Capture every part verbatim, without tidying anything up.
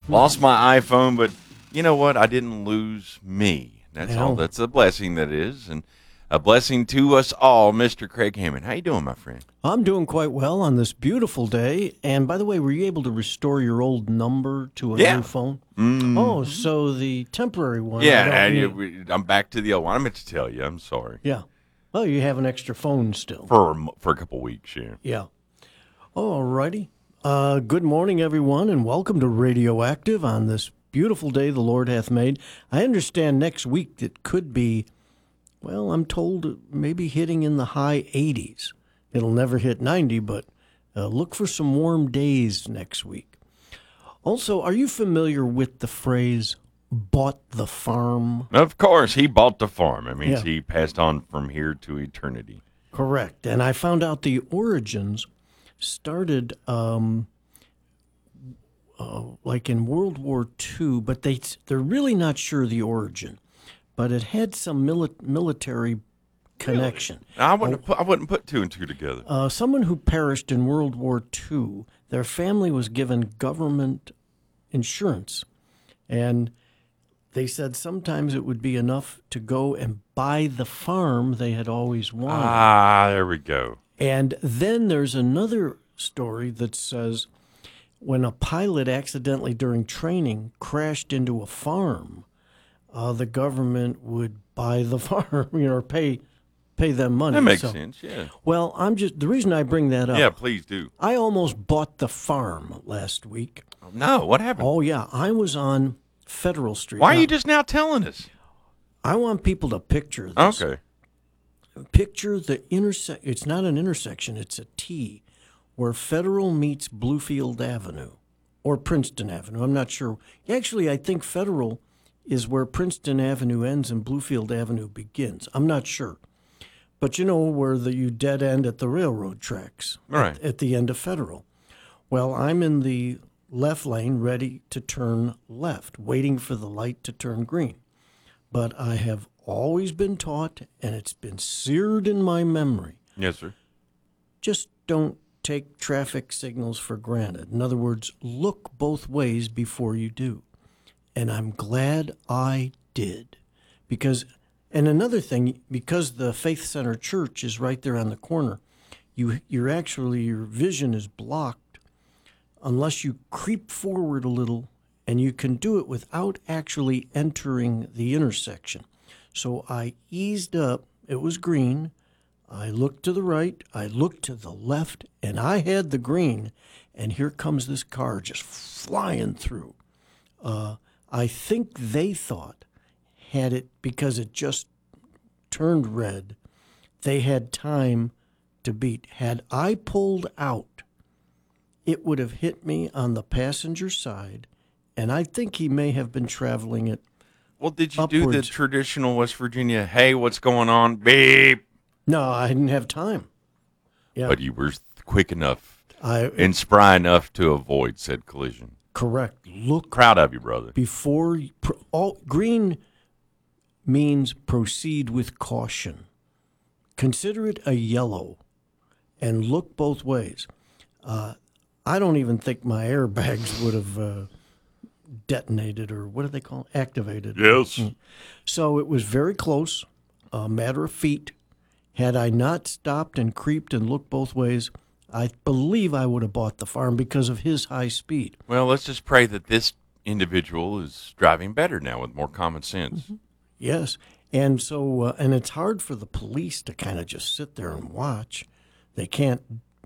Lost my iPhone, but you know what? I didn't lose me. That's Well. all. That's a blessing that is, and a blessing to us all. Mister Craig Hammond, how you doing, my friend? I'm doing quite well on this beautiful day. And by the way, were you able to restore your old number to a Yeah. new phone? Mm. Oh, so the temporary one. I Yeah, don't I, need- we- I'm back to the old one. I meant to tell you. I'm sorry. Yeah. Oh, you have an extra phone still. For a m- for a couple weeks, yeah. Yeah. All righty. Uh, good morning, everyone, and welcome to Radioactive on this beautiful day the Lord hath made. I understand next week it could be, well, I'm told maybe hitting in the high eighties. It'll never hit ninety, but uh, look for some warm days next week. Also, are you familiar with the phrase, bought the farm? Of course, he bought the farm. It means Yeah. he passed on from here to eternity. Correct. And I found out the origins started um, uh, like in World War Two, but they, they're really not sure the origin. But it had some mili- military connection. I wouldn't. Put, I wouldn't put two and two together. Uh, someone who perished in World War Two, their family was given government insurance. And they said sometimes it would be enough to go and buy the farm they had always wanted. Ah, there we go. And then there's another story that says when a pilot accidentally during training crashed into a farm, uh, the government would buy the farm, you know, or pay pay them money. That makes So- sense. Yeah. Well, I'm just the reason I bring that up. Yeah. Please do. I almost bought the farm last week. No. What happened? Oh yeah, I was on Federal Street. Why are Now, you just now telling us? I want people to picture this. Okay. Picture the intersection. It's not an intersection, it's a T where Federal meets Bluefield Avenue or Princeton Avenue. I'm not sure. Actually, I think Federal is where Princeton Avenue ends and Bluefield Avenue begins. I'm not sure. But you know where the, you dead end at the railroad tracks Right. at, at the end of Federal. Well, I'm in the left lane ready to turn left, waiting for the light to turn green. But I have always been taught, and it's been seared in my memory, Yes, sir. just don't take traffic signals for granted. In other words, look both ways before you do. And I'm glad I did. Because, and another thing, because the Faith Center Church is right there on the corner, you, you're actually, your vision is blocked unless you creep forward a little, and you can do it without actually entering the intersection. So I eased up. It was green. I looked to the right. I looked to the left, and I had the green. And here comes this car just flying through. Uh, I think they thought, had it, because it just turned red, they had time to beat. Had I pulled out, it would have hit me on the passenger side, and I think he may have been traveling it. Well, did you do the Upwards. traditional West Virginia? Hey, what's going on? Beep. No, I didn't have time. Yeah, But you were quick enough I and spry enough to avoid said collision. correct. Look Proud of you, brother. before you, pro, all, green means proceed with caution. Consider it a yellow, and look both ways. Uh, I don't even think my airbags would have uh, detonated, or what do they call it? Activated. Yes. So it was very close, a matter of feet. Had I not stopped and creeped and looked both ways, I believe I would have bought the farm because of his high speed. Well, let's just pray that this individual is driving better now with more common sense. Yes. And so, uh, and it's hard for the police to kind of just sit there and watch. They can't.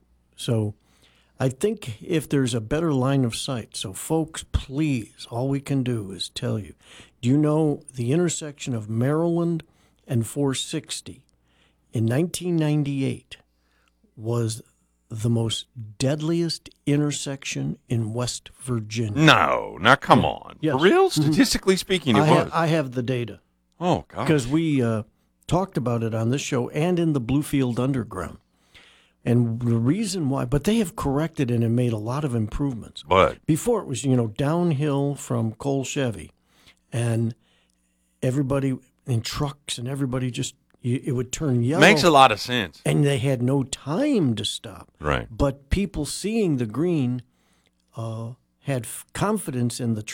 So I think if there's a better line of sight, so folks, please, all we can do is tell you, do you know the intersection of Maryland and four sixty in nineteen ninety-eight was the most deadliest intersection in West Virginia? No, now come on. Yes. For real? Statistically speaking, it I, ha- was. I have the data. Oh, God. Because we uh, talked about it on this show and in the Bluefield Underground. And the reason why, but they have corrected it and made a lot of improvements. But Before it was, you know, downhill from Cole Chevy, and everybody in trucks and everybody just, it would turn yellow. makes a lot of sense. And they had no time to stop. Right. But people seeing the green uh, had f- confidence in the